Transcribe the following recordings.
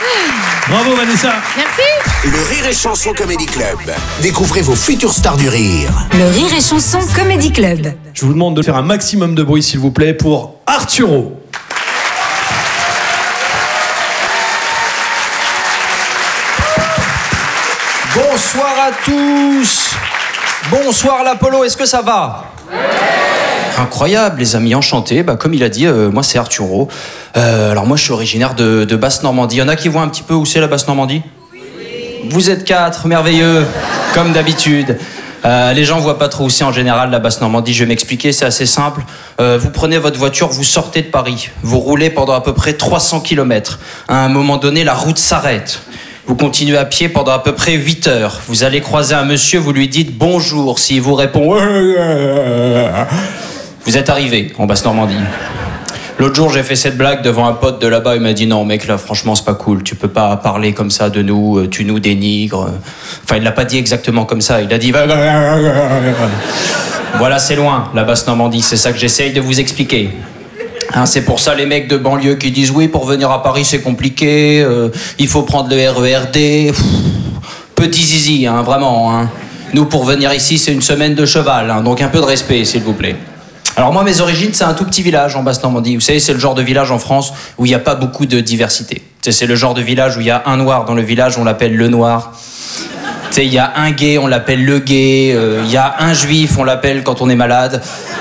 Bravo Vanessa. Merci. Le Rire et Chanson Comedy Club. Découvrez vos futures stars du rire. Le Rire et Chanson Comedy Club. Je vous demande de faire un maximum de bruit s'il vous plaît pour Arturo. Bonsoir à tous. Bonsoir l'Apollo, est-ce que ça va? Incroyable les amis, enchanté. Comme il a dit, moi c'est Arturo. Alors moi je suis originaire de Basse-Normandie. Il y en a qui voient un petit peu où c'est la Basse-Normandie? Oui. Vous êtes 4, merveilleux, comme d'habitude. Les gens voient pas trop où c'est en général la Basse-Normandie. Je vais m'expliquer, c'est assez simple. Vous prenez votre voiture, vous sortez de Paris. Vous roulez pendant à peu près 300 km. À un moment donné, la route s'arrête. Vous continuez à pied pendant à peu près 8 heures. Vous allez croiser un monsieur, vous lui dites bonjour. S'il vous répond... Vous êtes arrivé en Basse-Normandie. L'autre jour, j'ai fait cette blague devant un pote de là-bas. Il m'a dit non, mec, là, franchement, c'est pas cool. Tu peux pas parler comme ça de nous. Tu nous dénigres. Enfin, il l'a pas dit exactement comme ça. Il a dit... Voilà, c'est loin, la Basse-Normandie. C'est ça que j'essaye de vous expliquer. Hein, c'est pour ça les mecs de banlieue qui disent oui, pour venir à Paris c'est compliqué, il faut prendre le RERD. Petit zizi, hein, vraiment. Hein. Nous pour venir ici c'est une semaine de cheval, hein, donc un peu de respect s'il vous plaît. Alors moi mes origines c'est un tout petit village en Basse-Normandie. Vous savez c'est le genre de village en France où il n'y a pas beaucoup de diversité. C'est le genre de village où il y a un noir dans le village, on l'appelle le noir. Il y a un gay, on l'appelle le gay. Il y a un juif, on l'appelle quand on est malade.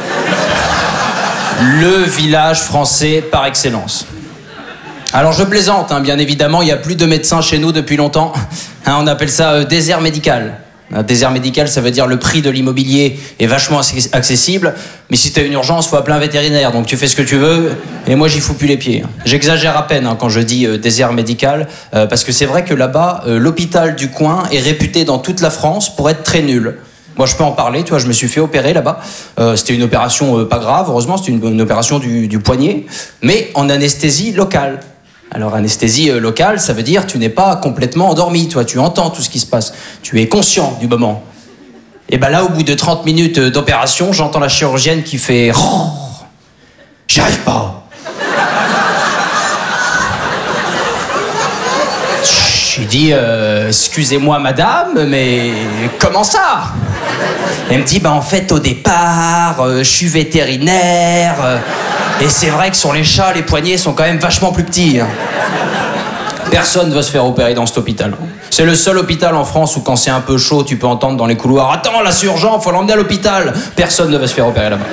Le village français par excellence. Alors je plaisante, hein, bien évidemment, il n'y a plus de médecins chez nous depuis longtemps. Hein, on appelle ça désert médical. Un désert médical, ça veut dire le prix de l'immobilier est vachement accessible, mais si tu as une urgence, il faut appeler un vétérinaire, donc tu fais ce que tu veux, et moi j'y fous plus les pieds. J'exagère à peine hein, quand je dis désert médical, parce que c'est vrai que là-bas, l'hôpital du coin est réputé dans toute la France pour être très nul. Moi, je peux en parler, tu vois, je me suis fait opérer là-bas. C'était une opération pas grave, heureusement, c'était une opération du poignet, mais en anesthésie locale. Alors, anesthésie locale, ça veut dire tu n'es pas complètement endormi, toi, tu entends tout ce qui se passe. Tu es conscient du moment. Et là, au bout de 30 minutes d'opération, j'entends la chirurgienne qui fait « J'y arrive pas !» J'ai dit excusez-moi madame, mais comment ça? Elle me dit en fait au départ je suis vétérinaire et c'est vrai que sur les chats les poignets sont quand même vachement plus petits. Personne ne veut se faire opérer dans cet hôpital. C'est le seul hôpital en France où quand c'est un peu chaud tu peux entendre dans les couloirs attends là c'est urgent, faut l'emmener à l'hôpital. Personne ne veut se faire opérer là-bas.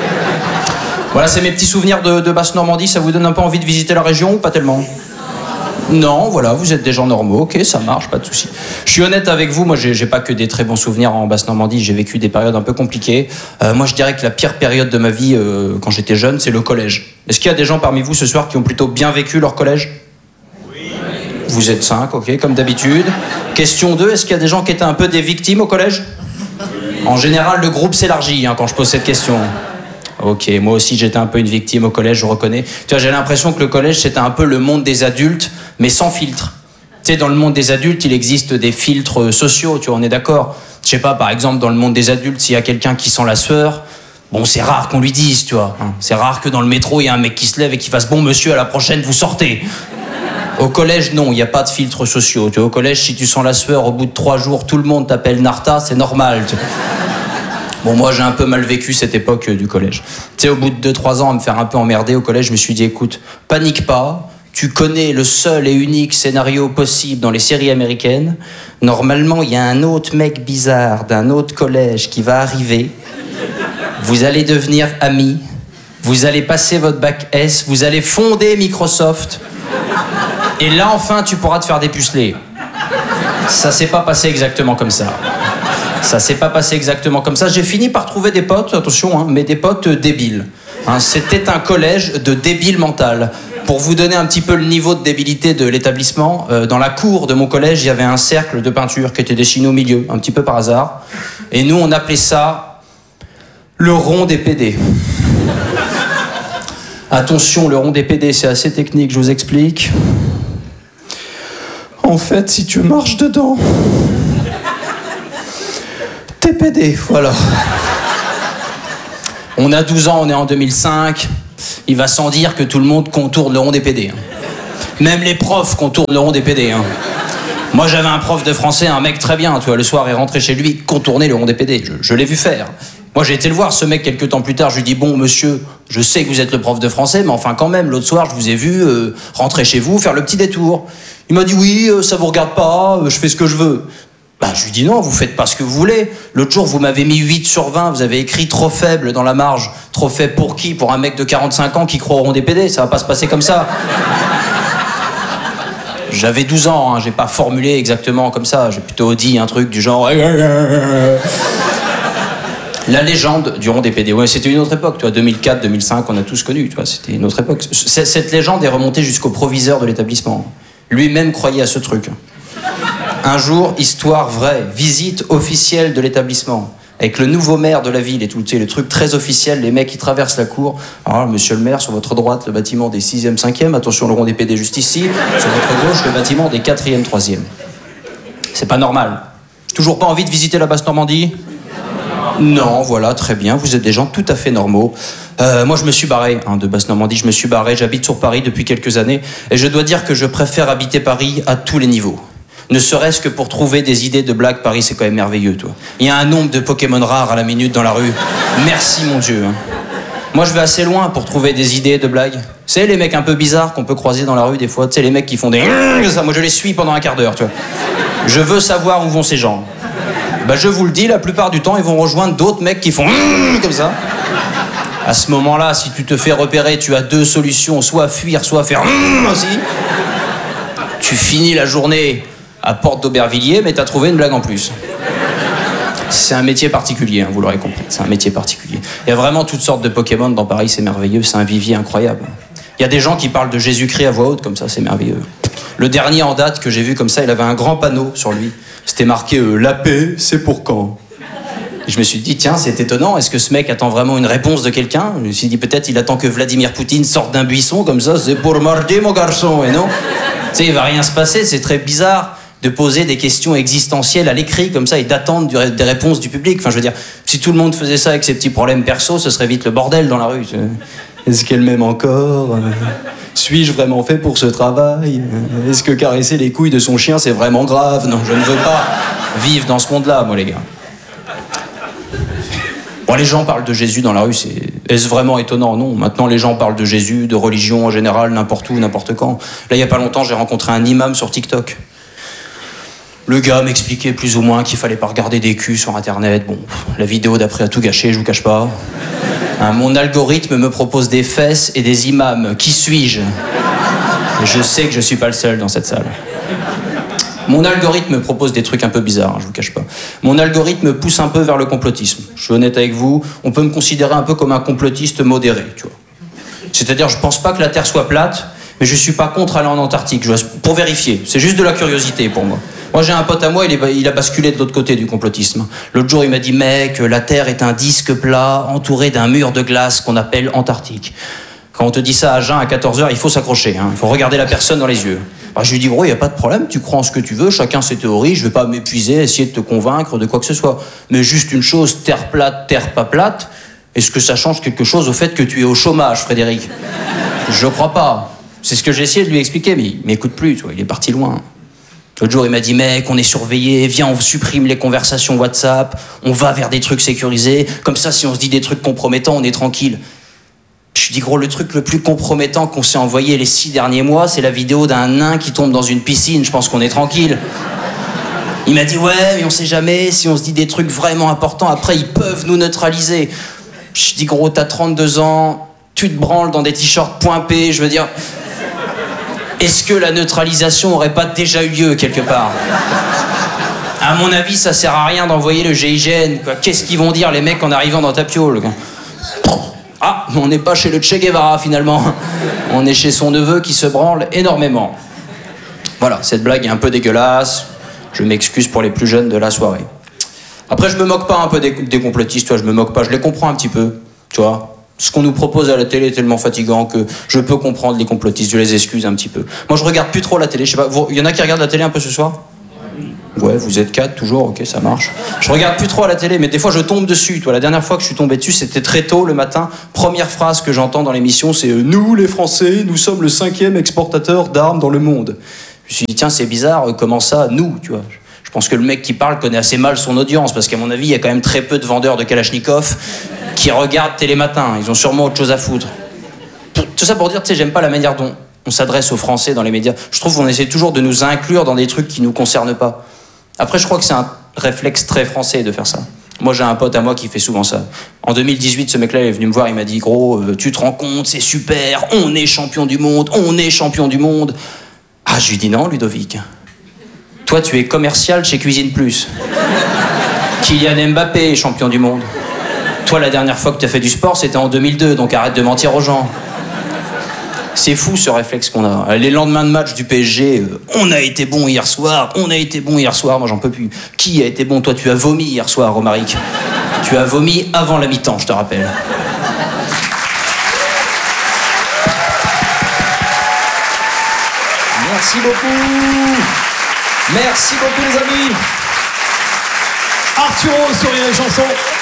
Voilà c'est mes petits souvenirs de Basse-Normandie. Ça vous donne un peu envie de visiter la région ou pas tellement? Non, voilà, vous êtes des gens normaux, ok, ça marche, pas de souci. Je suis honnête avec vous, moi j'ai pas que des très bons souvenirs en Basse-Normandie, j'ai vécu des périodes un peu compliquées. Moi je dirais que la pire période de ma vie quand j'étais jeune, c'est le collège. Est-ce qu'il y a des gens parmi vous ce soir qui ont plutôt bien vécu leur collège? Oui. Vous êtes 5, ok, comme d'habitude. Question 2, est-ce qu'il y a des gens qui étaient un peu des victimes au collège? En général, le groupe s'élargit hein, quand je pose cette question. Ok, moi aussi j'étais un peu une victime au collège, je reconnais. Tu vois, j'ai l'impression que le collège c'était un peu le monde des adultes, mais sans filtre. Tu sais, dans le monde des adultes, il existe des filtres sociaux, tu vois, on est d'accord. Je sais pas, par exemple, dans le monde des adultes, s'il y a quelqu'un qui sent la sueur, bon, c'est rare qu'on lui dise, tu vois. Hein. C'est rare que dans le métro, il y a un mec qui se lève et qui fasse « Bon, monsieur, à la prochaine, vous sortez ». Au collège, non, il n'y a pas de filtres sociaux. Tu vois, au collège, si tu sens la sueur, au bout de 3 jours, tout le monde t'appelle Narta, c'est normal. Tu vois. Bon, moi, j'ai un peu mal vécu cette époque du collège. Tu sais, au bout de 2-3 ans, à me faire un peu emmerder au collège, je me suis dit, écoute, panique pas, tu connais le seul et unique scénario possible dans les séries américaines. Normalement, il y a un autre mec bizarre d'un autre collège qui va arriver. Vous allez devenir amis. Vous allez passer votre bac S. Vous allez fonder Microsoft. Et là, enfin, tu pourras te faire dépuceler. Ça s'est pas passé exactement comme ça. Ça s'est pas passé exactement comme ça. J'ai fini par trouver des potes, attention, hein, mais des potes débiles. Hein, c'était un collège de débiles mental. Pour vous donner un petit peu le niveau de débilité de l'établissement, dans la cour de mon collège, il y avait un cercle de peinture qui était dessiné au milieu, un petit peu par hasard. Et nous, on appelait ça le rond des PD. Attention, le rond des PD, c'est assez technique, je vous explique. En fait, si tu marches dedans, t'es PD, voilà. On a 12 ans, on est en 2005. Il va sans dire que tout le monde contourne le rond des PD. Même les profs contournent le rond des PD. Hein. Moi, j'avais un prof de français, un mec très bien, tu vois, le soir, il rentrait chez lui, contournait le rond des PD. Je l'ai vu faire. Moi, j'ai été le voir, ce mec, quelques temps plus tard. Je lui dis, bon, monsieur, je sais que vous êtes le prof de français, mais enfin, quand même, l'autre soir, je vous ai vu rentrer chez vous, faire le petit détour. Il m'a dit, oui, ça vous regarde pas, je fais ce que je veux. Bah, je lui dis, non, vous faites pas ce que vous voulez. L'autre jour, vous m'avez mis 8 sur 20, vous avez écrit trop faible dans la marge. Trop faible pour qui? Pour un mec de 45 ans qui croit au rond des PD, ça va pas se passer comme ça. J'avais 12 ans, hein, j'ai pas formulé exactement comme ça, j'ai plutôt dit un truc du genre... La légende du rond des PD, ouais, c'était une autre époque, tu vois, 2004, 2005, on a tous connu, tu vois, c'était une autre époque. Cette légende est remontée jusqu'au proviseur de l'établissement. Lui-même croyait à ce truc. Un jour, histoire vraie, visite officielle de l'établissement, avec le nouveau maire de la ville et tout, tu sais, le truc très officiel, les mecs qui traversent la cour. Alors, monsieur le maire, sur votre droite, le bâtiment des 6e, 5e, attention, le rond des PD juste ici. Sur votre gauche, le bâtiment des 4e, 3e. C'est pas normal. Toujours pas envie de visiter la Basse-Normandie ? Non, voilà, très bien, vous êtes des gens tout à fait normaux. Moi, je me suis barré de Basse-Normandie, je me suis barré, j'habite sur Paris depuis quelques années, et je dois dire que je préfère habiter Paris à tous les niveaux. Ne serait-ce que pour trouver des idées de blagues, Paris, c'est quand même merveilleux, toi. Il y a un nombre de Pokémon rares à la minute dans la rue. Merci, mon Dieu. Moi, je vais assez loin pour trouver des idées de blagues. Tu sais, les mecs un peu bizarres qu'on peut croiser dans la rue des fois, tu sais, les mecs qui font des... ça, moi, je les suis pendant un quart d'heure, tu vois. Je veux savoir où vont ces gens. Bah, je vous le dis, la plupart du temps, ils vont rejoindre d'autres mecs qui font comme ça. À ce moment-là, si tu te fais repérer, tu as 2 solutions, soit fuir, soit faire aussi. Tu finis la journée à Porte d'Aubervilliers, mais t'as trouvé une blague en plus. C'est un métier particulier, hein, vous l'aurez compris, c'est un métier particulier. Il y a vraiment toutes sortes de Pokémon dans Paris, c'est merveilleux, c'est un vivier incroyable. Il y a des gens qui parlent de Jésus-Christ à voix haute, comme ça, c'est merveilleux. Le dernier en date que j'ai vu comme ça, il avait un grand panneau sur lui. C'était marqué « La paix, c'est pour quand ?» Et je me suis dit, tiens, c'est étonnant, est-ce que ce mec attend vraiment une réponse de quelqu'un? Je me suis dit, peut-être il attend que Vladimir Poutine sorte d'un buisson, comme ça, c'est pour mardi, mon garçon, et non? Tu sais, il va rien se passer, c'est très bizarre de poser des questions existentielles à l'écrit, comme ça, et d'attendre des réponses du public. Enfin, je veux dire, si tout le monde faisait ça avec ses petits problèmes perso, ce serait vite le bordel dans la rue. Est-ce qu'elle m'aime encore? Suis-je vraiment fait pour ce travail? Est-ce que caresser les couilles de son chien, c'est vraiment grave? Non, je ne veux pas vivre dans ce monde-là, moi, les gars. Bon, les gens parlent de Jésus dans la rue, est-ce vraiment étonnant? Non. Maintenant, les gens parlent de Jésus, de religion en général, n'importe où, n'importe quand. Là, il n'y a pas longtemps, j'ai rencontré un imam sur TikTok. Le gars m'expliquait plus ou moins qu'il fallait pas regarder des culs sur Internet. Bon, la vidéo d'après a tout gâché, je vous cache pas. Mon algorithme me propose des fesses et des imams. Qui suis-je? Je sais que je suis pas le seul dans cette salle. Mon algorithme me propose des trucs un peu bizarres, je vous cache pas. Mon algorithme me pousse un peu vers le complotisme. Je suis honnête avec vous, on peut me considérer un peu comme un complotiste modéré, tu vois. C'est-à-dire, je pense pas que la Terre soit plate, mais je suis pas contre aller en Antarctique, pour vérifier. C'est juste de la curiosité pour moi. Moi, j'ai un pote à moi, il a basculé de l'autre côté du complotisme. L'autre jour, il m'a dit, mec, la Terre est un disque plat entouré d'un mur de glace qu'on appelle Antarctique. Quand on te dit ça à jeun à 14h, il faut s'accrocher, hein. Il faut regarder la personne dans les yeux. Alors, je lui dis, gros, il n'y a pas de problème, tu crois en ce que tu veux, chacun ses théories, je ne vais pas m'épuiser, essayer de te convaincre de quoi que ce soit. Mais juste une chose, terre plate, terre pas plate, est-ce que ça change quelque chose au fait que tu es au chômage, Frédéric? Je crois pas. C'est ce que j'ai essayé de lui expliquer, mais il m'écoute plus, tu vois, il est parti loin. L'autre jour, il m'a dit, mec, on est surveillé, viens, on supprime les conversations WhatsApp, on va vers des trucs sécurisés, comme ça, si on se dit des trucs compromettants, on est tranquille. Je lui dis, gros, le truc le plus compromettant qu'on s'est envoyé les 6 derniers mois, c'est la vidéo d'un nain qui tombe dans une piscine, je pense qu'on est tranquille. Il m'a dit, ouais, mais on sait jamais, si on se dit des trucs vraiment importants, après, ils peuvent nous neutraliser. Je dis, gros, t'as 32 ans, tu te branles dans des t-shirts point P, je veux dire... Est-ce que la neutralisation aurait pas déjà eu lieu quelque part? À mon avis, ça sert à rien d'envoyer le GIGN, quoi. Qu'est-ce qu'ils vont dire les mecs en arrivant dans ta piole, quoi? Ah, on n'est pas chez le Che Guevara finalement. On est chez son neveu qui se branle énormément. Voilà, cette blague est un peu dégueulasse. Je m'excuse pour les plus jeunes de la soirée. Après, je me moque pas un peu des complotistes, toi, je me moque pas, je les comprends un petit peu, tu vois. Ce qu'on nous propose à la télé est tellement fatigant que je peux comprendre les complotistes, je les excuse un petit peu. Moi, je regarde plus trop la télé, je sais pas, il y en a qui regardent la télé un peu ce soir? Ouais, vous êtes 4 toujours, ok, ça marche. Je regarde plus trop à la télé, mais des fois je tombe dessus. Toi, la dernière fois que je suis tombé dessus, c'était très tôt le matin. Première phrase que j'entends dans l'émission, c'est nous, les Français, nous sommes le 5e exportateur d'armes dans le monde. Je me suis dit, tiens, c'est bizarre, comment ça, nous, tu vois. Je pense que le mec qui parle connaît assez mal son audience, parce qu'à mon avis, il y a quand même très peu de vendeurs de Kalachnikov qui regardent Télématin. Ils ont sûrement autre chose à foutre. Tout ça pour dire, tu sais, j'aime pas la manière dont on s'adresse aux Français dans les médias. Je trouve qu'on essaie toujours de nous inclure dans des trucs qui nous concernent pas. Après, je crois que c'est un réflexe très français de faire ça. Moi, j'ai un pote à moi qui fait souvent ça. En 2018, ce mec-là, il est venu me voir, il m'a dit « Gros, tu te rends compte, c'est super, on est champion du monde, on est champion du monde. » Ah, je lui dis « Non, Ludovic. Toi, tu es commercial chez Cuisine Plus. Kylian Mbappé est champion du monde. Toi, la dernière fois que tu as fait du sport, c'était en 2002, donc arrête de mentir aux gens. » C'est fou ce réflexe qu'on a. Les lendemains de match du PSG, on a été bon hier soir, on a été bon hier soir, moi j'en peux plus. Qui a été bon? Toi, tu as vomi hier soir, Romaric. Tu as vomi avant la mi-temps, je te rappelle. Merci beaucoup. Merci beaucoup les amis. Arturo sur Rire et Chanson.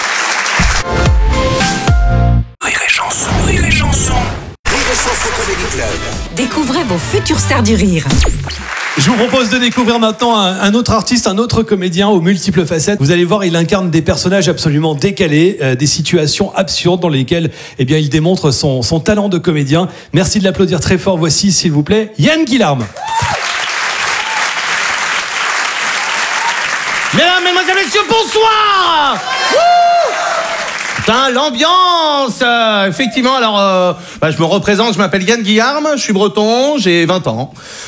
Rire et Chanson, Rire et Chanson. Rire et Chanson Comedy Club. Découvrez vos futures stars du rire. Je vous propose de découvrir maintenant un autre artiste, un autre comédien aux multiples facettes. Vous allez voir, il incarne des personnages absolument décalés, des situations absurdes dans lesquelles eh bien, il démontre son talent de comédien. Merci de l'applaudir très fort. Voici, s'il vous plaît, Yann Guillarme. Mesdames, Mesdemoiselles, Messieurs, bonsoir. Putain, l'ambiance. Effectivement, alors, je me représente, je m'appelle Yann Guillarme, je suis breton, j'ai 20 ans.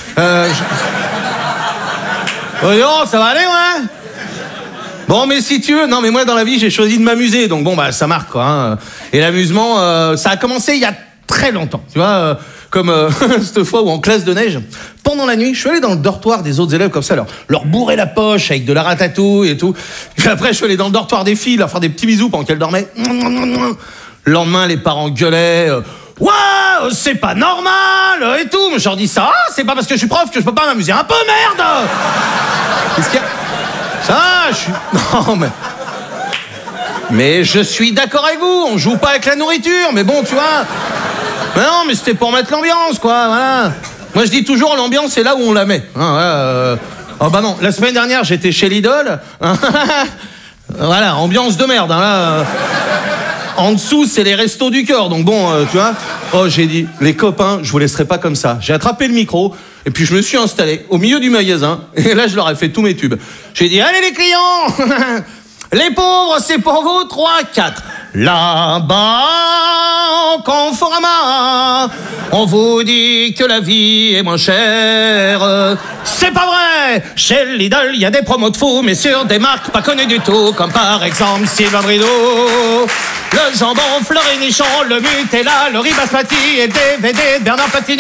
Oh, ça va aller, ouais. Bon, mais si tu veux, non, mais moi, dans la vie, j'ai choisi de m'amuser, donc bon, ça marque, quoi. Hein. Et l'amusement, ça a commencé il y a très longtemps, tu vois, comme cette fois où en classe de neige, pendant la nuit, je suis allé dans le dortoir des autres élèves comme ça, leur bourrer la poche avec de la ratatouille et tout. Puis après, je suis allé dans le dortoir des filles, leur faire des petits bisous pendant qu'elles dormaient. Le lendemain, les parents gueulaient. Ouais, c'est pas normal et tout. Mais je leur dis ça, c'est pas parce que je suis prof que je peux pas m'amuser un peu, merde. Qu'est-ce qu'il y a? Ça, je suis... Non, mais je suis d'accord avec vous, on joue pas avec la nourriture, mais bon, tu vois... Mais non, mais c'était pour mettre l'ambiance, quoi, voilà. Moi, je dis toujours, l'ambiance, c'est là où on la met. Hein, Oh bah non, la semaine dernière, j'étais chez Lidl. Voilà, ambiance de merde, hein, là... En dessous, c'est les restos du cœur, donc bon, tu vois. Oh, j'ai dit, les copains, je vous laisserai pas comme ça. J'ai attrapé le micro, et puis je me suis installé au milieu du magasin, et là, je leur ai fait tous mes tubes. J'ai dit, allez les clients, les pauvres, c'est pour vous, 3, 4. Là-bas, en Conforama, on vous dit que la vie est moins chère. C'est pas vrai. Chez Lidl, il y a des promos de fou, mais sur des marques pas connues du tout, comme par exemple Sylvain Brideau, le jambon Fleury Nichon, le Nutella, le riz basmati et DVD de Bernard Patini.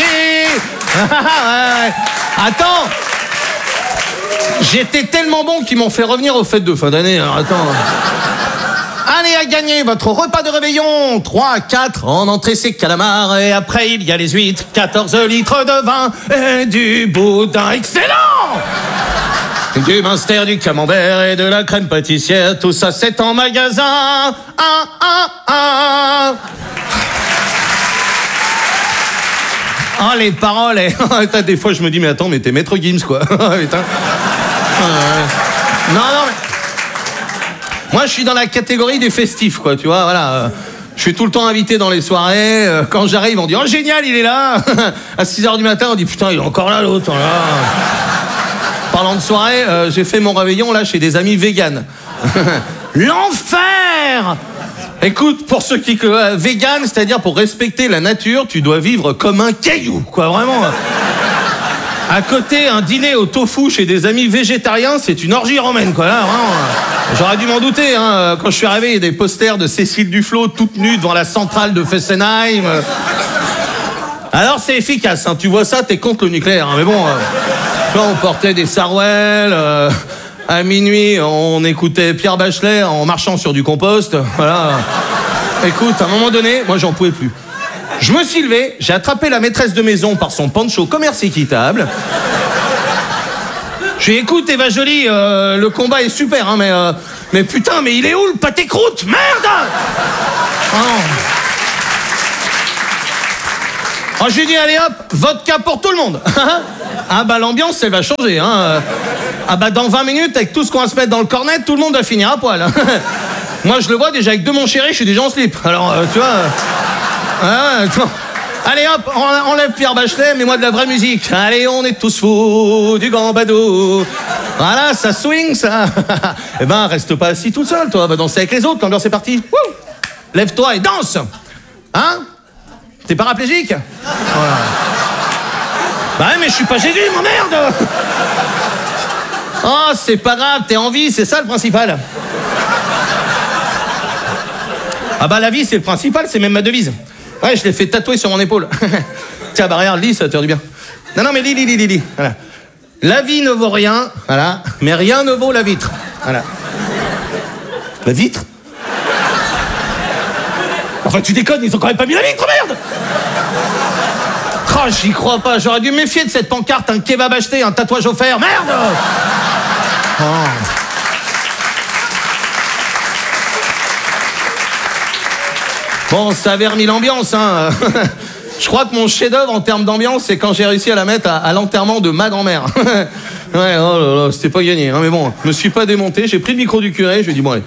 Attends, j'étais tellement bon qu'ils m'ont fait revenir aux fêtes de fin d'année. Alors, attends. Allez à gagner votre repas de réveillon. 3, 4, en entrée c'est calamar. Et après il y a les huîtres, 14 litres de vin et du boudin excellent. Du minster, du camembert et de la crème pâtissière. Tout ça c'est en magasin. Ah, les paroles. Des fois je me dis mais attends, mais t'es Maître Gims quoi. Putain. Non, mais... Moi, je suis dans la catégorie des festifs, quoi, tu vois, voilà. Je suis tout le temps invité dans les soirées. Quand j'arrive, on dit « Oh, génial, il est là !» À 6h du matin, on dit « Putain, il est encore là, l'autre, là !» Parlant de soirée, j'ai fait mon réveillon, là, chez des amis véganes. L'enfer! Écoute, pour ceux qui... vegan, c'est-à-dire pour respecter la nature, tu dois vivre comme un caillou, quoi, vraiment. À côté, un dîner au tofu chez des amis végétariens, c'est une orgie romaine, quoi, là, vraiment. J'aurais dû m'en douter, hein. Quand je suis arrivé, il y a des posters de Cécile Duflot toute nue devant la centrale de Fessenheim. Alors c'est efficace, hein. Tu vois ça, t'es contre le nucléaire, hein. Mais bon, tu vois, on portait des sarouels, à minuit, on écoutait Pierre Bachelet en marchant sur du compost, voilà. Écoute, à un moment donné, moi j'en pouvais plus. Je me suis levé, j'ai attrapé la maîtresse de maison par son poncho commerce équitable. Je lui ai dit, écoute, Eva Jolie, le combat est super, hein, mais putain, mais il est où le pâté croûte? Merde! Oh. Alors je lui ai dit, allez hop, vodka pour tout le monde. Ah bah l'ambiance, elle va changer. Hein. Ah bah dans 20 minutes, avec tout ce qu'on va se mettre dans le cornet, tout le monde va finir à poil. Moi je le vois déjà avec deux mon chéri, je suis déjà en slip. Alors tu vois... Allez hop, on enlève Pierre Bachelet, mets-moi de la vraie musique. Allez, on est tous fous du gambado. Voilà, ça swing, ça. Eh ben, reste pas assis tout seul, toi. Va danser avec les autres, l'ambiance est partie. Wouh. Lève-toi et danse. Hein? T'es paraplégique? Voilà. Bah ouais, mais je suis pas Jésus, mon merde. Oh, c'est pas grave, t'es en vie, c'est ça le principal. Ah bah la vie, c'est le principal, c'est même ma devise. Ouais, je l'ai fait tatouer sur mon épaule. Tiens, bah regarde, lis, ça te fait du bien. Non, mais lis. Voilà. La vie ne vaut rien, voilà, mais rien ne vaut la vitre. Voilà. La vitre? Enfin, tu déconnes, ils ont quand même pas mis la vitre, merde! Oh, j'y crois pas, j'aurais dû me méfier de cette pancarte, un kebab acheté, un tatouage offert, merde! Oh. Bon, ça avait remis l'ambiance, hein. Je crois que mon chef-d'œuvre en termes d'ambiance, c'est quand j'ai réussi à la mettre à l'enterrement de ma grand-mère. Ouais, oh là là, c'était pas gagné, hein, mais bon, je me suis pas démonté, j'ai pris le micro du curé, je lui ai dit, bon, allez.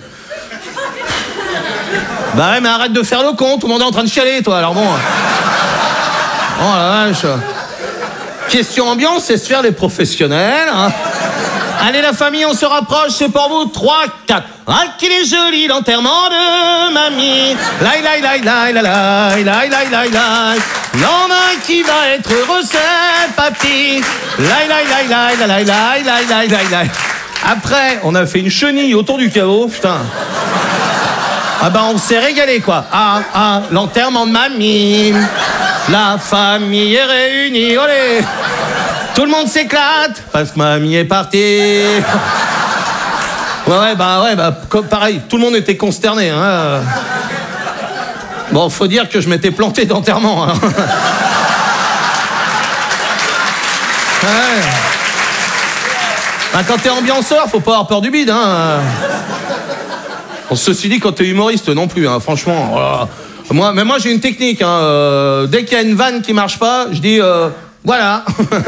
Bah ouais, mais arrête de faire le con, tout le monde est en train de chialer, toi, alors bon. Oh la vache. Question ambiance, c'est se faire les professionnels, hein. Allez la famille, on se rapproche, c'est pour vous, 3, 4. Ah qu'il est joli l'enterrement de mamie. Laï, laï, laï, laï, laï, laï, laï, laï, laï, laï. L'homme qui va être heureux, c'est papy. Laï, laï, laï, laï, laï, laï, laï, laï, laï, laï. Après, on a fait une chenille autour du caveau, putain. Ah bah on s'est régalé quoi. Ah, l'enterrement de mamie. La famille est réunie, olé. Tout le monde s'éclate parce que mamie est partie. Ouais, comme pareil, tout le monde était consterné. Hein. Bon, faut dire que je m'étais planté d'enterrement. Hein. Ouais. Ben, quand t'es ambianceur, faut pas avoir peur du bide. Hein. Bon, ceci dit, quand t'es humoriste, non plus, hein, franchement. Voilà. Moi, j'ai une technique. Hein. Dès qu'il y a une vanne qui marche pas, je dis voilà.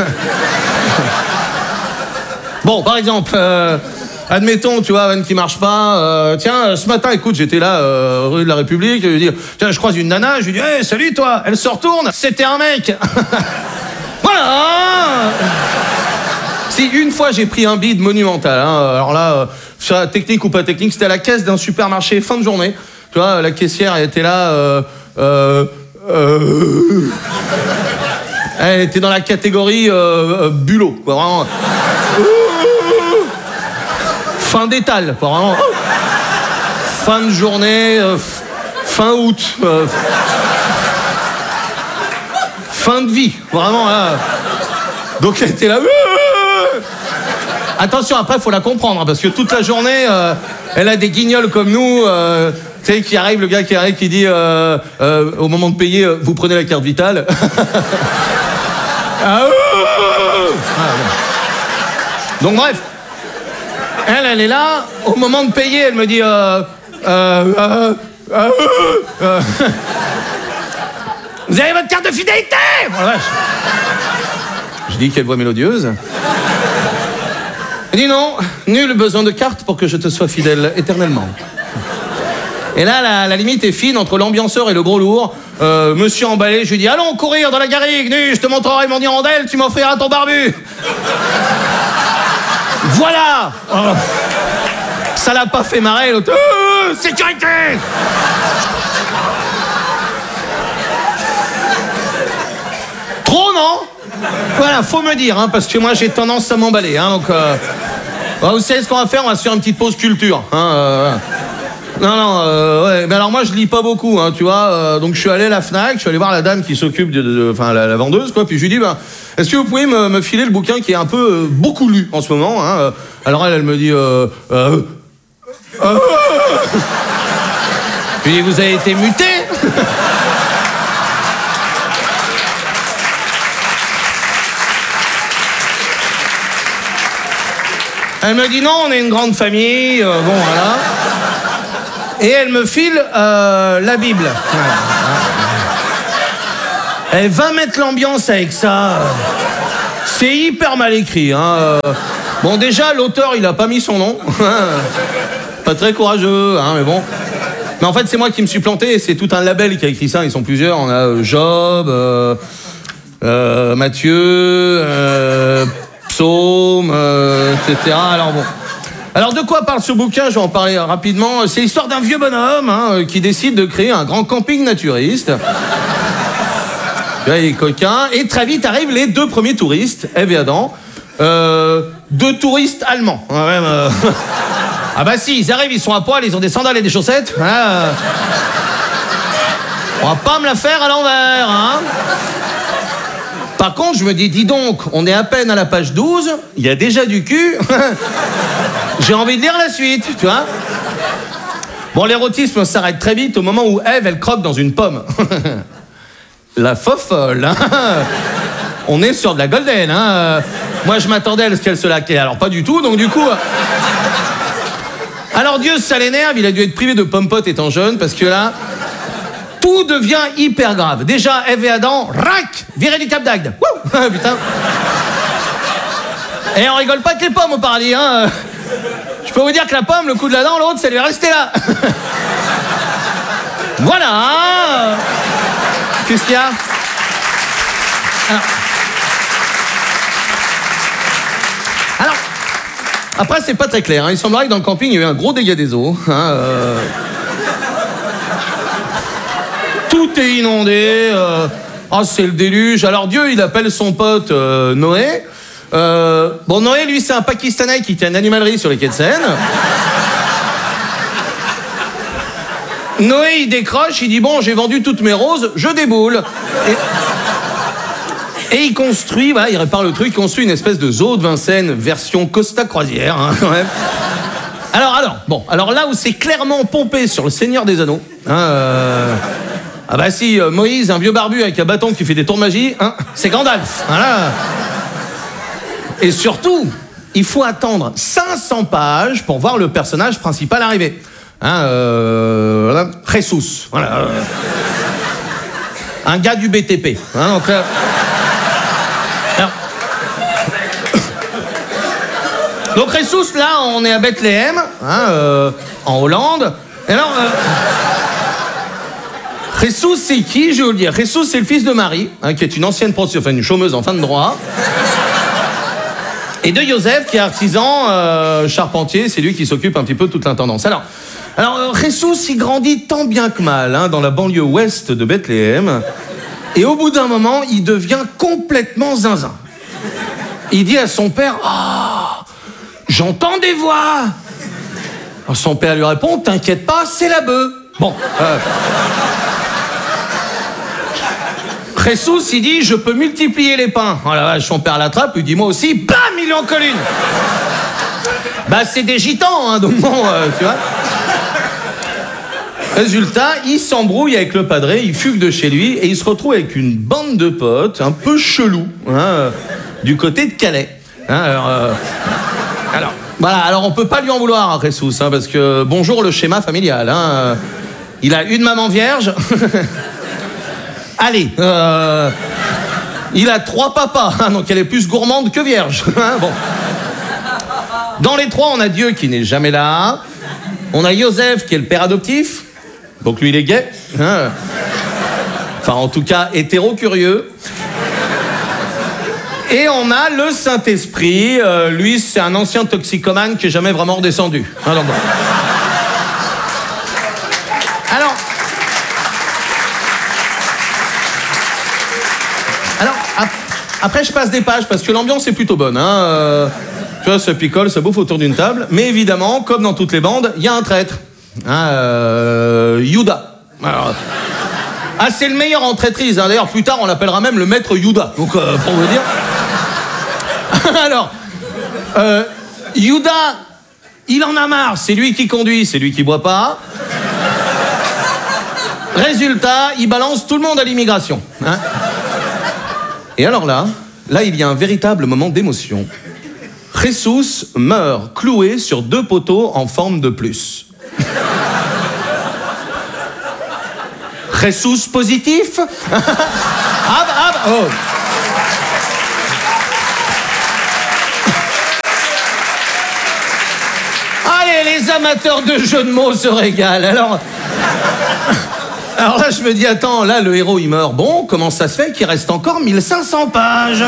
Bon, par exemple, admettons, tu vois, vanne qui marche pas. Tiens, ce matin, écoute, j'étais là, rue de la République. Je lui dis, tiens, je croise une nana. Je lui dis, hey, salut toi. Elle se retourne. C'était un mec. Voilà. Si une fois j'ai pris un bide monumental. Hein, alors là, technique ou pas technique, c'était à la caisse d'un supermarché fin de journée. Tu vois, la caissière, elle était là. Elle était dans la catégorie bulot, quoi, vraiment. Fin d'étal, quoi, vraiment. Fin de journée, fin août. Fin de vie, vraiment. Là. Donc elle était là. Attention, après, il faut la comprendre, parce que toute la journée, elle a des guignols comme nous. Tu sais, qui arrive, le gars qui arrive, qui dit au moment de payer, vous prenez la carte vitale. Donc bref, elle est là, au moment de payer, elle me dit vous avez votre carte de fidélité? Voilà. Je dis quelle voix mélodieuse. Elle dit non, nul besoin de carte pour que je te sois fidèle éternellement. Et là, la limite est fine entre l'ambianceur et le gros lourd. Monsieur emballé, je lui dis, allons courir dans la garrigue, nu, je te montrerai mon hirondelle, tu m'offriras ton barbu. Voilà. Ça l'a pas fait marrer, l'autre. Sécurité. Trop, non? Voilà, faut me dire, hein, parce que moi j'ai tendance à m'emballer. Hein, donc, vous savez ce qu'on va faire? On va se faire une petite pause culture. Hein, Non, ouais, mais alors moi je lis pas beaucoup, hein, tu vois, donc je suis allé à la Fnac, je suis allé voir la dame qui s'occupe enfin la vendeuse, quoi, puis je lui dis, est-ce que vous pouvez me filer le bouquin qui est un peu beaucoup lu en ce moment, hein, alors elle me dit, je lui dis, vous avez été muté? Elle me dit non, on est une grande famille, bon voilà. Et elle me file la Bible. Voilà. Elle va mettre l'ambiance avec ça. C'est hyper mal écrit. Hein. Bon, déjà, l'auteur, il a pas mis son nom. Pas très courageux, hein, mais bon. Mais en fait, c'est moi qui me suis planté et c'est tout un label qui a écrit ça. Ils sont plusieurs. On a Job, Matthieu, Psaume, etc. Alors bon. Alors de quoi parle ce bouquin? Je vais en parler rapidement. C'est l'histoire d'un vieux bonhomme hein, qui décide de créer un grand camping naturiste. Là, il est coquin. Et très vite arrivent les 2 premiers touristes, Ève et Adam. 2 touristes allemands. Même, Ah bah si, ils arrivent, ils sont à poil, ils ont des sandales et des chaussettes. Voilà. On va pas me la faire à l'envers, hein. Par contre, je me dis donc, on est à peine à la page 12, il y a déjà du cul. J'ai envie de lire la suite, tu vois. Bon, l'érotisme s'arrête très vite au moment où Ève, elle croque dans une pomme. La fofolle, hein. On est sur de la golden, hein. Moi, je m'attendais à ce qu'elle se laquait, alors pas du tout, donc du coup... Alors Dieu, ça l'énerve, il a dû être privé de pommes-potes étant jeune, parce que là, tout devient hyper grave. Déjà, Ève et Adam, rac, viré du Cap d'Agde. Putain. Et on rigole pas que les pommes au paradis, hein. Je peux vous dire que la pomme, le coup de la dent, l'autre, ça lui est resté là. Voilà. Qu'est-ce qu'il y a? Alors, après, c'est pas très clair. Hein. Il semblerait que dans le camping, il y a eu un gros dégât des eaux. Hein, Tout est inondé. Oh, c'est le déluge. Alors Dieu, il appelle son pote Noé. Bon, Noé, lui, c'est un Pakistanais qui tient une animalerie sur les quais de Seine. Noé, il décroche, il dit bon, j'ai vendu toutes mes roses, je déboule. Et il construit, voilà, il répare le truc, il construit une espèce de zoo de Vincennes version Costa Croisière, hein, quand même. Alors là où c'est clairement pompé sur le Seigneur des Anneaux, hein, ah bah si, Moïse, un vieux barbu avec un bâton qui fait des tours de magie, hein, c'est Gandalf, voilà. Et surtout, il faut attendre 500 pages pour voir le personnage principal arriver. Hein, voilà, Jesus, voilà. Un gars du BTP. Hein, donc, donc Jesus, là, on est à Bethléem, hein, en Hollande. Et alors, Jesus, c'est qui, je vais vous le dire. Jesus, c'est le fils de Marie, hein, qui est une ancienne prostituée, enfin une chômeuse en fin de droit. Et de Joseph, qui est artisan, charpentier, c'est lui qui s'occupe un petit peu de toute l'intendance. Alors Jesus, il grandit tant bien que mal, hein, dans la banlieue ouest de Bethléem. Et au bout d'un moment, il devient complètement zinzin. Il dit à son père, « Oh, j'entends des voix !» Alors son père lui répond, « T'inquiète pas, c'est la bœuf. » Bon. Jesus, il dit, je peux multiplier les pains. Oh la vache, son père l'attrape, il dit, moi aussi, bam, il en colle une. Bah, c'est des gitans, hein, donc bon, tu vois. Résultat, il s'embrouille avec le padré, il fugue de chez lui, et il se retrouve avec une bande de potes, un peu chelou, hein, du côté de Calais. Hein, alors, voilà, alors on peut pas lui en vouloir, hein, Jesus, hein, parce que, bonjour le schéma familial, hein, il a une maman vierge... Allez, il a 3 papas, hein, donc elle est plus gourmande que vierge. Hein, bon. Dans les 3, on a Dieu qui n'est jamais là. On a Joseph qui est le père adoptif, donc lui il est gay. Hein. Enfin, en tout cas, hétéro-curieux. Et on a le Saint-Esprit. Lui, c'est un ancien toxicomane qui n'est jamais vraiment redescendu. Hein, donc, bon. Alors, après, je passe des pages parce que l'ambiance est plutôt bonne. Hein. Tu vois, ça picole, ça bouffe autour d'une table. Mais évidemment, comme dans toutes les bandes, il y a un traître. Hein, Youda. Alors, c'est le meilleur en traîtrise. Hein. D'ailleurs, plus tard, on l'appellera même le maître Youda. Donc, pour vous dire. Alors, Youda, il en a marre. C'est lui qui conduit, c'est lui qui boit pas. Résultat, il balance tout le monde à l'immigration. Hein. Et alors là, il y a un véritable moment d'émotion. Jesus meurt cloué sur 2 poteaux en forme de plus. Jesus positif. Oh. Allez, les amateurs de jeux de mots se régalent. Alors là, je me dis, attends, là, le héros, il meurt. Bon, comment ça se fait qu'il reste encore 1500 pages?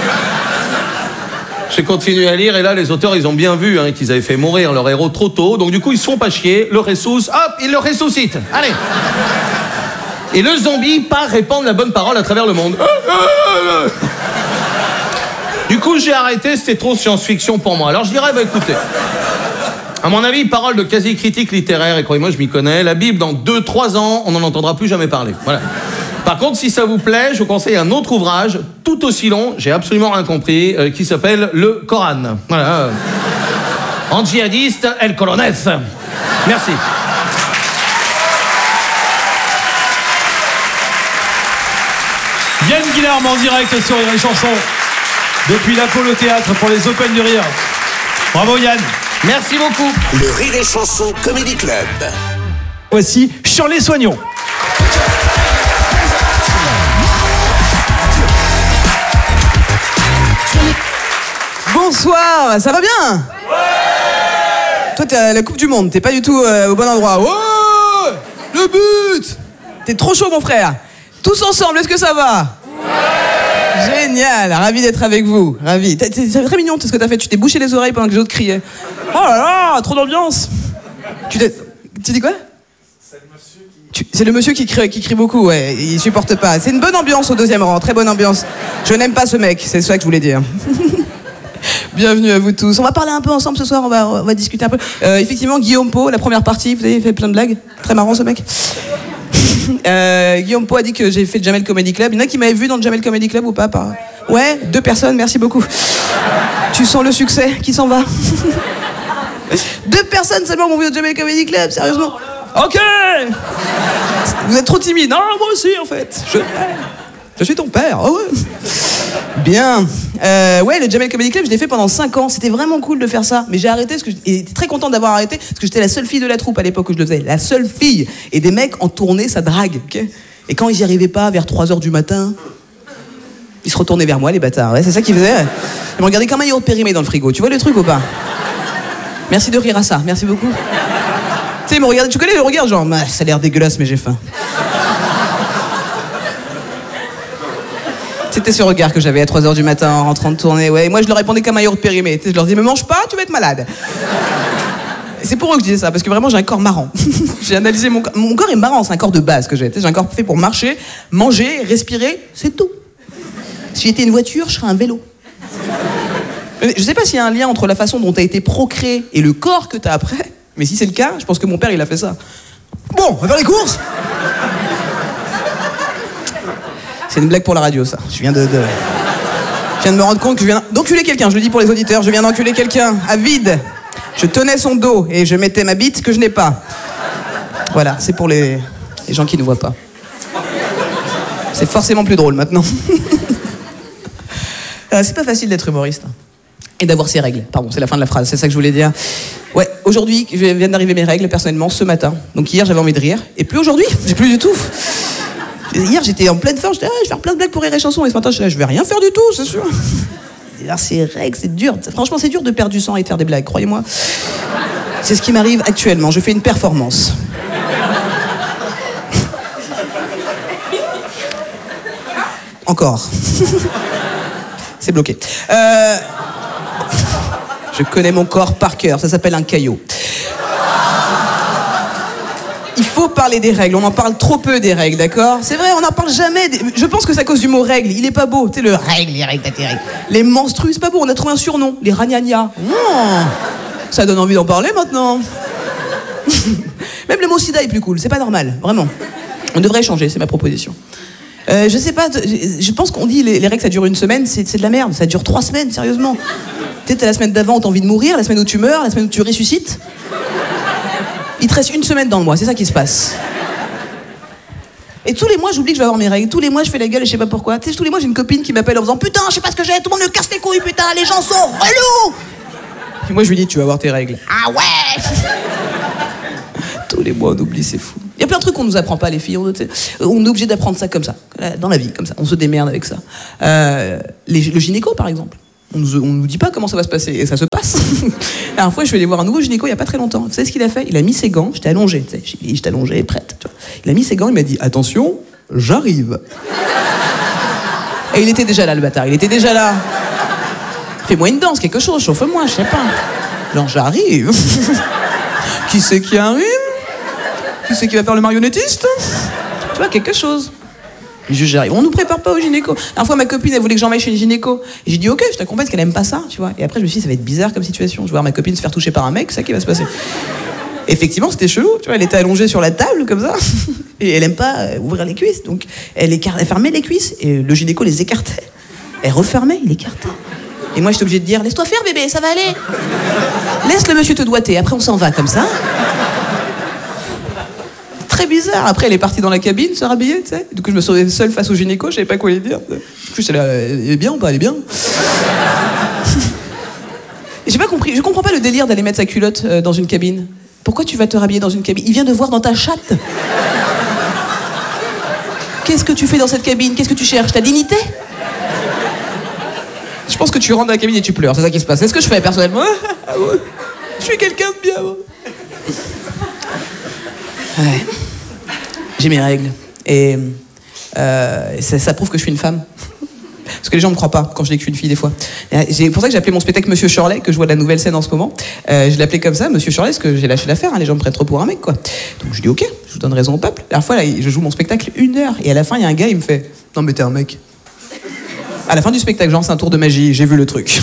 J'ai continué à lire, et là, les auteurs, ils ont bien vu qu'ils avaient fait mourir leur héros trop tôt. Donc, du coup, ils se font pas chier. Le Jesus, hop, ils le ressuscitent. Allez. Et le zombie part répandre la bonne parole à travers le monde. Du coup, j'ai arrêté, c'était trop science-fiction pour moi. Alors, je dirais, écoutez... À mon avis, parole de quasi-critique littéraire, et croyez-moi, je m'y connais, la Bible, dans 2-3 ans, on n'en entendra plus jamais parler. Voilà. Par contre, si ça vous plaît, je vous conseille un autre ouvrage, tout aussi long, j'ai absolument rien compris, qui s'appelle Le Coran. Voilà. En djihadiste, El Colones. Merci. Yann Guilherme en direct sur Rire et Chanson, depuis l'Apollo Théâtre pour les Open du Rire. Bravo Yann. Merci beaucoup. Le Rire et Chanson Comedy Club. Voici Shirley Soignon. Bonsoir, ça va bien? Ouais. Toi, t'es à la Coupe du Monde, t'es pas du tout au bon endroit. Ouais. Le but. T'es trop chaud, mon frère. Tous ensemble, est-ce que ça va? Ouais. Génial, ravi d'être avec vous, ravi. C'est très mignon tout ce que t'as fait, tu t'es bouché les oreilles pendant que les autres criaient. Oh là là, trop d'ambiance. Tu dis quoi? C'est le monsieur qui crie beaucoup, ouais, il supporte pas. C'est une bonne ambiance au 2e rang, très bonne ambiance. Je n'aime pas ce mec, c'est ça que je voulais dire. Bienvenue à vous tous. On va parler un peu ensemble ce soir, on va discuter un peu. Effectivement, Guillaume Pau, la première partie, vous avez fait plein de blagues. Très marrant ce mec. Guillaume Pau a dit que j'ai fait le Jamel Comedy Club. Il y en a qui m'avaient vu dans le Jamel Comedy Club ou pas? Ouais, 2 personnes, merci beaucoup. Tu sens le succès, qui s'en va? 2 personnes seulement m'ont vu au Jamel Comedy Club, sérieusement? Ok. Vous êtes trop timide. Non, moi aussi en fait. Je suis ton père. Oh ouais. Bien. Ouais, le Jamel Comedy Club, je l'ai fait pendant 5 ans. C'était vraiment cool de faire ça. Mais j'ai arrêté et j'étais très content d'avoir arrêté parce que j'étais la seule fille de la troupe à l'époque où je le faisais. La seule fille. Et des mecs en tournée, ça drague. Okay, et quand ils n'y arrivaient pas vers 3h du matin, ils se retournaient vers moi, les bâtards. Ouais, c'est ça qu'ils faisaient. Ils me regardaient comme un yaourt périmé dans le frigo. Tu vois le truc ou pas? Merci de rire à ça. Merci beaucoup. Tu sais, ils me regardaient. Tu connais le regard, genre, ça a l'air dégueulasse, mais j'ai faim. C'était ce regard que j'avais à 3h du matin en rentrant de tournée, ouais. Et moi, je leur répondais comme un yaourt périmé. Tu sais, je leur disais, me mange pas, tu vas être malade. Et c'est pour eux que je disais ça, parce que vraiment, j'ai un corps marrant. J'ai analysé mon corps. Mon corps est marrant, c'est un corps de base que j'ai. Tu sais, j'ai un corps fait pour marcher, manger, respirer, c'est tout. Si j'étais une voiture, je serais un vélo. Je sais pas s'il y a un lien entre la façon dont t'as été procréé et le corps que t'as après, mais si c'est le cas, je pense que mon père, il a fait ça. Bon, on va faire les courses. C'est une blague pour la radio, ça. Je viens de me rendre compte que je viens d'enculer quelqu'un. Je le dis pour les auditeurs, je viens d'enculer quelqu'un à vide. Je tenais son dos et je mettais ma bite que je n'ai pas. Voilà, c'est pour les gens qui ne voient pas. C'est forcément plus drôle maintenant. C'est pas facile d'être humoriste. Et d'avoir ses règles. Pardon, c'est la fin de la phrase, c'est ça que je voulais dire. Ouais, aujourd'hui, viennent d'arriver mes règles, personnellement, ce matin. Donc hier, j'avais envie de rire. Et plus aujourd'hui, j'ai plus du tout. Hier, j'étais en pleine forme, je vais faire plein de blagues pour Rire et Chanson. Et ce matin, je vais rien faire du tout, c'est sûr. Et là, ces règles, c'est dur. Franchement, c'est dur de perdre du sang et de faire des blagues, croyez-moi. C'est ce qui m'arrive actuellement. Je fais une performance. Encore. C'est bloqué. Je connais mon corps par cœur, ça s'appelle un caillot. Il faut parler des règles, on en parle trop peu des règles, d'accord? C'est vrai, on n'en parle jamais. Je pense que c'est à cause du mot règle, il est pas beau. Tu sais, le règle, les règles, tes règles. Les menstrues, c'est pas beau, on a trouvé un surnom, les ragnagnas. Ça donne envie d'en parler maintenant. Même le mot sida est plus cool, c'est pas normal, vraiment. On devrait changer, c'est ma proposition. Je sais pas, je pense qu'on dit les règles ça dure 1 semaine, c'est de la merde, ça dure 3 semaines, sérieusement. Tu sais, t'as la semaine d'avant où t'as envie de mourir, la semaine où tu meurs, la semaine où tu ressuscites. Il te reste 1 semaine dans le mois, c'est ça qui se passe. Et tous les mois, j'oublie que je vais avoir mes règles. Tous les mois, je fais la gueule et je sais pas pourquoi. Tu sais, tous les mois, j'ai une copine qui m'appelle en disant putain, je sais pas ce que j'ai, tout le monde me casse les couilles, putain, les gens sont relous. Et moi, je lui dis, tu vas avoir tes règles. Ah ouais. Tous les mois, on oublie, c'est fou. Il y a plein de trucs qu'on nous apprend pas, les filles. On est obligé d'apprendre ça comme ça, dans la vie, comme ça. On se démerde avec ça. Le gynéco, par exemple. On nous dit pas comment ça va se passer, et ça se passe. La dernière fois, je vais aller voir un nouveau gynéco il y a pas très longtemps. Vous savez ce qu'il a fait? Il a mis ses gants, j'étais allongée, tu sais, j'étais allongée, prête. Tu vois. Il a mis ses gants, il m'a dit, attention, j'arrive. Et il était déjà là, le bâtard, il était déjà là. Fais-moi une danse, quelque chose, chauffe-moi, je sais pas. Genre, j'arrive. Qui c'est qui arrive? Qui c'est qui va faire le marionnettiste? Tu vois, quelque chose. J'arrive. On nous prépare pas au gynéco. La dernière fois, ma copine, elle voulait que j'emmène chez le gynéco. Et j'ai dit, ok, je t'accompagne parce qu'elle aime pas ça, tu vois. Et après, je me suis dit, ça va être bizarre comme situation. Je vais voir ma copine se faire toucher par un mec, c'est ça qui va se passer. Effectivement, c'était chelou, tu vois. Elle était allongée sur la table, comme ça. Et elle aime pas ouvrir les cuisses. Donc, elle fermait les cuisses et le gynéco les écartait. Elle refermait, il écartait. Et moi, j'étais obligée de dire, laisse-toi faire, bébé, ça va aller. Laisse le monsieur te doigter. Après, on s'en va, comme ça. Très bizarre. Après, elle est partie dans la cabine, se rhabiller, tu sais. Du coup, je me suis seule face au gynéco, je savais pas quoi lui dire. Du coup, j'étais là, elle est bien ou pas? Elle est bien. J'ai pas compris. Je comprends pas le délire d'aller mettre sa culotte dans une cabine. Pourquoi tu vas te rhabiller dans une cabine? Il vient de voir dans ta chatte. Qu'est-ce que tu fais dans cette cabine? Qu'est-ce que tu cherches? Ta dignité? Je pense que tu rentres dans la cabine et tu pleures. C'est ça qui se passe. C'est ce que je fais personnellement. Je suis quelqu'un de bien. Moi. Ouais. J'ai mes règles. Et ça prouve que je suis une femme. Parce que les gens ne me croient pas quand je dis que je suis une fille des fois. C'est pour ça que j'ai appelé mon spectacle Monsieur Shirley, que je vois de la nouvelle scène en ce moment. Je l'ai appelé comme ça, Monsieur Shirley, parce que j'ai lâché l'affaire, hein, les gens me prennent trop pour un mec, quoi. Donc je dis ok, je vous donne raison au peuple. La dernière fois, là, je joue mon spectacle 1 heure, et à la fin, il y a un gars, il me fait non mais t'es un mec. À la fin du spectacle, genre c'est un tour de magie, j'ai vu le truc.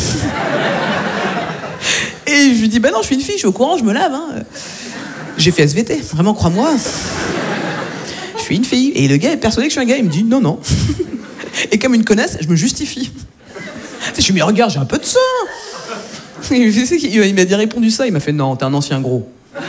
Et je lui dis bah non, je suis une fille, je suis au courant, je me lave. Hein. J'ai fait SVT, vraiment, crois-moi. Je suis une fille. Et le gars est persuadé que je suis un gars, il me dit non, non. Et comme une connasse, je me justifie. Je suis mais regarde, j'ai un peu de sang. Il m'a répondu ça, il m'a fait non, t'es un ancien gros.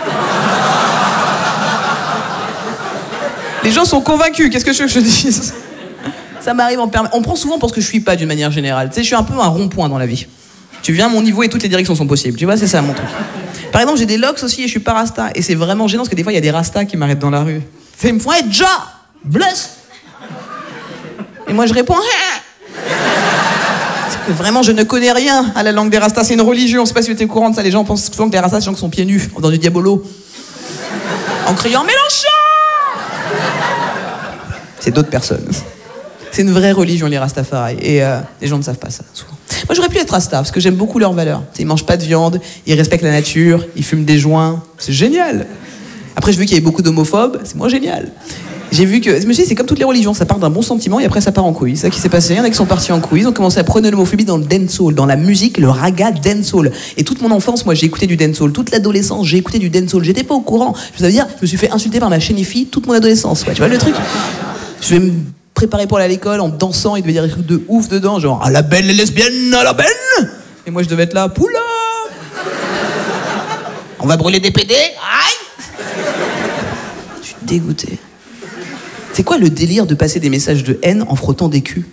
Les gens sont convaincus, qu'est-ce que je veux que je dise? Ça m'arrive en permanence. On prend souvent pour ce que je suis pas d'une manière générale. Tu sais, je suis un peu un rond-point dans la vie. Tu viens à mon niveau et toutes les directions sont possibles. Tu vois, c'est ça mon truc. Par exemple, j'ai des locks aussi et je suis pas rasta. Et c'est vraiment gênant parce que des fois, il y a des rastas qui m'arrêtent dans la rue. Ils me font hey, ja, bless. Et moi, je réponds c'est que vraiment, je ne connais rien à la langue des rastas. C'est une religion. Je sais pas si vous êtes au courant de ça. Les gens pensent souvent que les rastas, c'est des gens qui sont pieds nus dans du diabolo. En criant Mélenchon. C'est d'autres personnes. C'est une vraie religion, les Rastafari. Et les gens ne savent pas ça, souvent. Moi, j'aurais pu être Rasta, parce que j'aime beaucoup leurs valeurs. Ils mangent pas de viande, ils respectent la nature, ils fument des joints. C'est génial. Après, j'ai vu qu'il y avait beaucoup d'homophobes. C'est moins génial. J'ai vu que... Je me suis dit, c'est comme toutes les religions. Ça part d'un bon sentiment et après, ça part en couille. C'est ça qui s'est passé. Il y en a qui sont partis en couille. Ils ont commencé à prôner l'homophobie dans le dancehall, dans la musique, le raga dancehall. Et toute mon enfance, moi, j'ai écouté du dancehall. Toute l'adolescence, j'ai écouté du dancehall. J'étais pas au courant. Ça veut dire, je me suis fait insulter par ma chénifie toute mon adolescence. Ouais, tu vois le truc? Je vais me préparer pour aller à l'école en dansant, il devait dire des trucs de ouf dedans, genre à la belle les lesbiennes, à la belle. Et moi je devais être là, poula. On va brûler des PD. Aïe. Je suis dégoûté. C'est quoi le délire de passer des messages de haine en frottant des culs?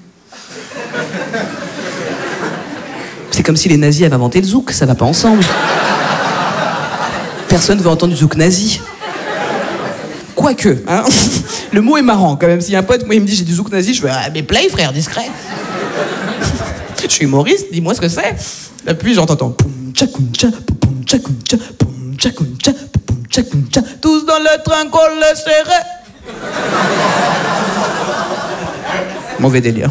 C'est comme si les nazis avaient inventé le zouk, ça va pas ensemble. Personne veut entendre du zouk nazi. Quoique, hein. Le mot est marrant quand même. S'il y a un pote, moi il me dit j'ai du zouk nazi, je fais ah, mais play frère, discret. Je suis humoriste, dis-moi ce que c'est. Là puis j'entends poum tchakouncha, poum tchakouncha, poum tchakouncha, poum tchakouncha. Tous dans le train qu'on le serrait. Mauvais délire.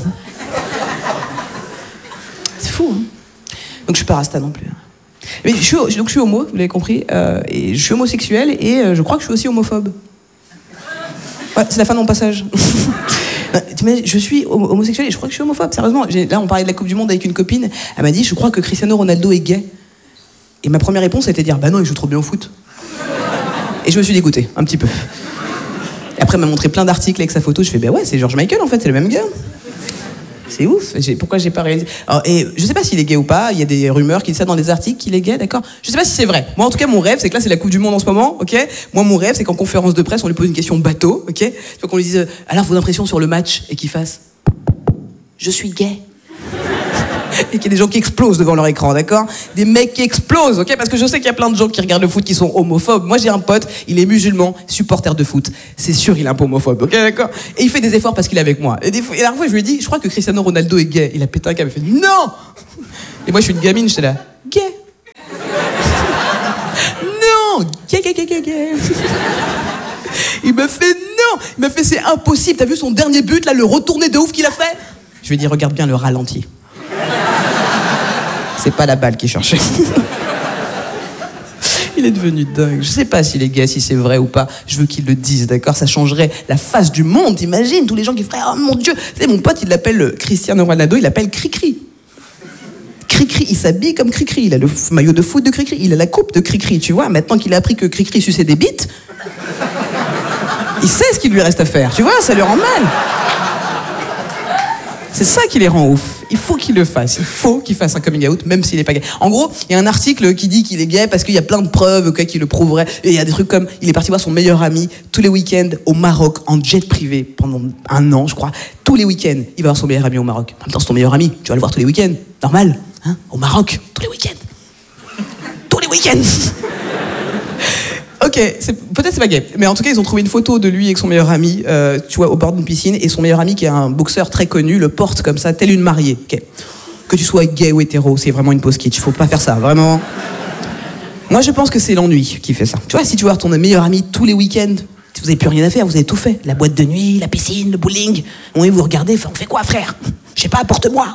C'est fou, hein. Donc je suis pas rasta non plus. Mais je suis homo, vous l'avez compris, et je suis homosexuel et je crois que je suis aussi homophobe. Ouais, c'est la fin de mon passage. Je suis homosexuel et je crois que je suis homophobe, sérieusement. Là, on parlait de la Coupe du Monde avec une copine. Elle m'a dit, je crois que Cristiano Ronaldo est gay. Et ma première réponse a été de dire, bah non, il joue trop bien au foot. Et je me suis dégoûté, un petit peu. Et après, elle m'a montré plein d'articles avec sa photo. Je fais, bah ouais, c'est George Michael en fait, c'est le même gars. C'est ouf. Pourquoi j'ai pas réalisé? Alors, et je sais pas s'il est gay ou pas. Il y a des rumeurs qui disent ça dans des articles qu'il est gay, d'accord. Je sais pas si c'est vrai. Moi, en tout cas, mon rêve, c'est que là, c'est la Coupe du Monde en ce moment, ok. Moi, mon rêve, c'est qu'en conférence de presse, on lui pose une question bateau, ok. Il faut qu'on lui dise alors vos impressions sur le match et qu'il fasse je suis gay. Et qu'il y a des gens qui explosent devant leur écran, d'accord? Des mecs qui explosent, ok? Parce que je sais qu'il y a plein de gens qui regardent le foot qui sont homophobes. Moi, j'ai un pote, il est musulman, supporter de foot. C'est sûr, il est un peu homophobe, ok, d'accord? Et il fait des efforts parce qu'il est avec moi. Et la dernière fois, je lui ai dit, je crois que Cristiano Ronaldo est gay. Il a pété un câble, il fait non! Et moi, je suis une gamine, j'étais là, gay. Non! Gay. Il me fait non! Il m'a fait c'est impossible. T'as vu son dernier but, là, le retourné de ouf qu'il a fait? Je lui ai dit, regarde bien le ralenti. C'est pas la balle qu'il cherchait. Il est devenu dingue. Je sais pas s'il est gay, si c'est vrai ou pas. Je veux qu'il le dise, d'accord? Ça changerait la face du monde. T'imagines tous les gens qui feraient oh mon Dieu. Tu sais, mon pote, il l'appelle Cristiano Ronaldo, il l'appelle Cricri. Cricri, il s'habille comme Cricri. Il a le maillot de foot de Cricri. Il a la coupe de Cricri, tu vois. Maintenant qu'il a appris que Cricri suçait des bites, il sait ce qu'il lui reste à faire. Tu vois, ça lui rend mal. C'est ça qui les rend ouf. Il faut qu'il le fasse. Il faut qu'il fasse un coming out, même s'il n'est pas gay. En gros, il y a un article qui dit qu'il est gay parce qu'il y a plein de preuves qui le prouveraient. Et il y a des trucs comme, il est parti voir son meilleur ami tous les week-ends au Maroc, en jet privé, pendant 1 an, je crois. Tous les week-ends, il va voir son meilleur ami au Maroc. En même temps, c'est ton meilleur ami, tu vas le voir tous les week-ends. Normal, hein, au Maroc, tous les week-ends. Tous les week-ends. Ok, peut-être c'est pas gay, mais en tout cas ils ont trouvé une photo de lui avec son meilleur ami, tu vois, au bord d'une piscine, et son meilleur ami qui est un boxeur très connu le porte comme ça, tel une mariée. Okay. Que tu sois gay ou hétéro, c'est vraiment une pause kitsch, faut pas faire ça, vraiment. Moi je pense que c'est l'ennui qui fait ça. Tu vois, si tu vois ton meilleur ami tous les week-ends, vous avez plus rien à faire, vous avez tout fait, la boîte de nuit, la piscine, le bowling. Oui, vous regardez, on fait quoi, frère? Je sais pas, apporte-moi.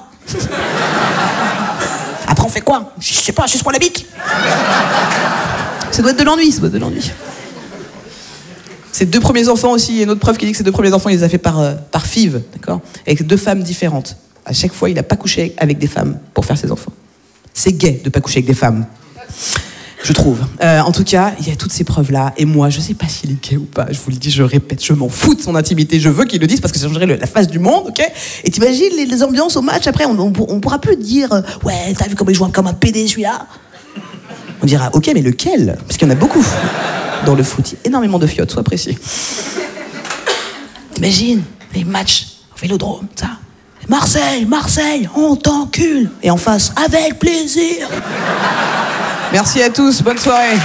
Après on fait quoi? Je sais pas, suce-moi la bite. Ça doit être de l'ennui, ça doit être de l'ennui. Ses 2 premiers enfants aussi, il y a une autre preuve qui dit que ses 2 premiers enfants, il les a fait par FIV, d'accord? Avec 2 femmes différentes. À chaque fois, il n'a pas couché avec des femmes pour faire ses enfants. C'est gay de pas coucher avec des femmes, je trouve. En tout cas, il y a toutes ces preuves-là, et moi, je sais pas s'il est gay ou pas, je vous le dis, je répète, je m'en fous de son intimité, je veux qu'il le dise parce que ça changerait la face du monde, ok? Et t'imagines les ambiances au match, après, on pourra plus dire ouais, t'as vu comment il joue comme un PD celui-là? On dira, ok, mais lequel? Parce qu'il y en a beaucoup dans le foot. Énormément de fiottes, sois précis. T'imagines les matchs au Vélodrome, ça. Marseille, on t'encule. Et en face, avec plaisir. Merci à tous, bonne soirée.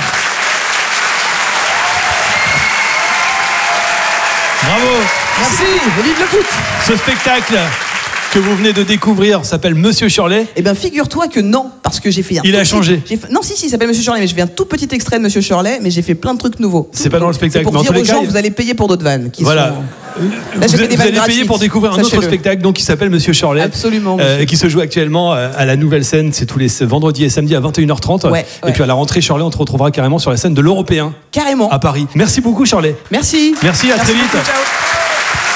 Bravo. Merci, vive le foot. Ce spectacle que vous venez de découvrir s'appelle Monsieur Shirley. Eh bien, figure-toi que non, parce que j'ai fait un... Il a changé. Non, si, il s'appelle Monsieur Shirley, mais j'ai fait un tout petit extrait de Monsieur Shirley, mais j'ai fait plein de trucs nouveaux. C'est pas dans le spectacle, pour mais en dire tous les aux cas, gens, vous allez payer pour d'autres vannes. Voilà. Là, vous allez payer pour découvrir un autre spectacle donc, qui s'appelle Monsieur Shirley. Absolument. Et qui se joue actuellement à la Nouvelle Scène. C'est tous les vendredis et samedis à 21h30. Ouais. Et puis à la rentrée, Shirley, on te retrouvera carrément sur la scène de l'Européen. Carrément. À Paris. Merci beaucoup, Shirley. Merci. Merci, à très vite. Beaucoup, ciao.